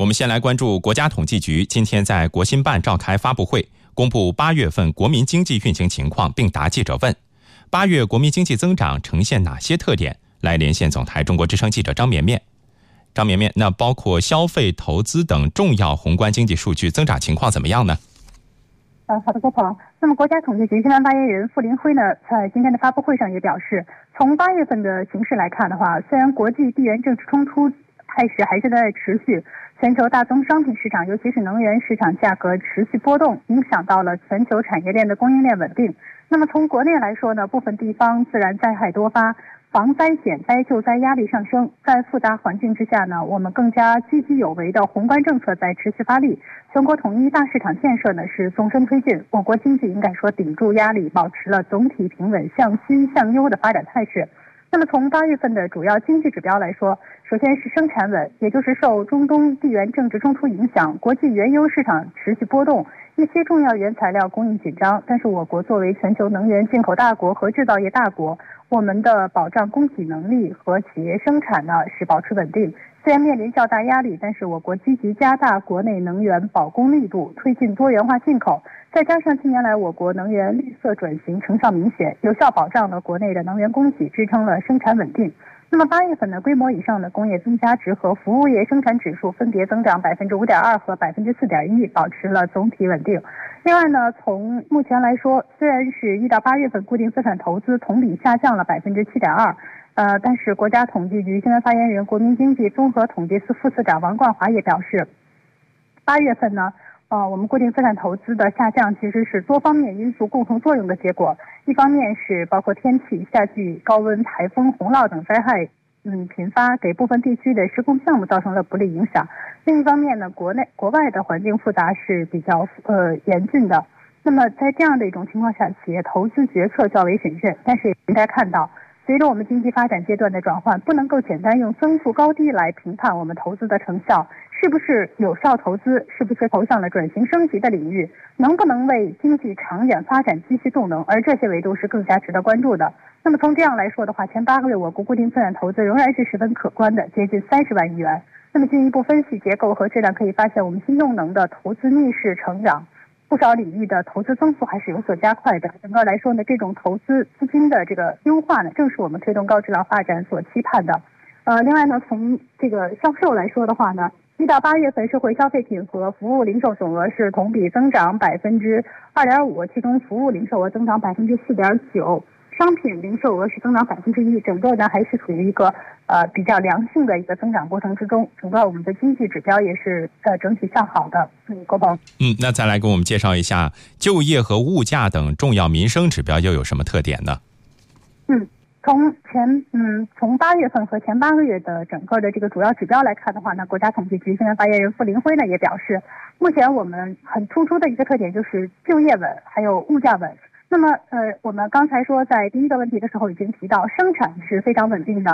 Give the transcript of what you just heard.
我们先来关注国家统计局今天在国新办召开发布会，公布8月份国民经济运行情况，并答记者问。8月国民经济增长呈现哪些特点？来连线总台中国之声记者张绵绵。张绵绵，那包括消费、投资等重要宏观经济数据增长情况怎么样呢？ 好的，郭鹏。那么国家统计局新闻发言人傅林辉呢，在今天的发布会上也表示，从8月份的形势来看的话，虽然国际地缘政治冲突态势还是在持续，全球大宗商品市场，尤其是能源市场价格持续波动，影响到了全球产业链的供应链稳定。那么从国内来说呢，部分地方自然灾害多发，防灾减灾救灾压力上升，在复杂环境之下呢，我们更加积极有为的宏观政策在持续发力，全国统一大市场建设呢是纵深推进，我国经济应该说顶住压力，保持了总体平稳向新向优的发展态势。那么从8月份的主要经济指标来说，首先是生产稳，也就是受中东地缘政治冲突影响，国际原油市场持续波动，一些重要原材料供应紧张，但是我国作为全球能源进口大国和制造业大国，我们的保障供给能力和企业生产呢是保持稳定。虽然面临较大压力，但是我国积极加大国内能源保供力度，推进多元化进口，再加上近年来我国能源绿色转型成效明显，有效保障了国内的能源供给，支撑了生产稳定。那么8月份呢，规模以上的工业增加值和服务业生产指数分别增长5.2%和4.1%，保持了总体稳定。另外呢，从目前来说，虽然是1到8月份固定资产投资同比下降了7.2%，但是国家统计局新闻发言人、国民经济综合统计司副司长王冠华也表示，8月份呢，我们固定资产投资的下降其实是多方面因素共同作用的结果。一方面是包括天气、夏季高温、台风、洪涝等灾害频发，给部分地区的施工项目造成了不利影响。另一方面呢，国外的环境复杂是比较严峻的。那么在这样的一种情况下，企业投资决策较为审慎，但是也应该看到，随着我们经济发展阶段的转换，不能够简单用增速高低来评判我们投资的成效，是不是有效投资，是不是投向了转型升级的领域，能不能为经济长远发展积蓄动能，而这些维度是更加值得关注的。那么从这样来说的话，前8个月我国固定资产投资仍然是十分可观的，接近30万亿元。那么进一步分析结构和质量，可以发现我们新动能的投资逆势成长，不少领域的投资增速还是有所加快的。整个来说呢，这种投资资金的这个优化呢，正是我们推动高质量发展所期盼的。另外呢，从这个销售来说的话呢，1到8月份社会消费品和服务零售总额是同比增长2.5%，其中服务零售额增长4.9%，商品零售额是增长1%，整个呢还是处于一个比较良性的一个增长过程之中，整个我们的经济指标也是整体向好的。郭鹏。 那再来给我们介绍一下就业和物价等重要民生指标又有什么特点呢？ 从8月份和前8个月的整个的这个主要指标来看的话呢，国家统计局新闻发言人傅林辉呢也表示，目前我们很突出的一个特点就是就业稳，还有物价稳。那么我们刚才说在第一个问题的时候已经提到，生产是非常稳定的。